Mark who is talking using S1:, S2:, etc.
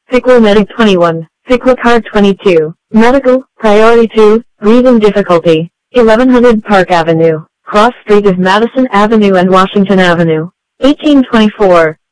S1: Piqua Medic 21, Piqua Card 22, Medical, Priority 2, Breathing Difficulty, 1100 Park Avenue, cross street of Madison Avenue and Washington Avenue, 1824.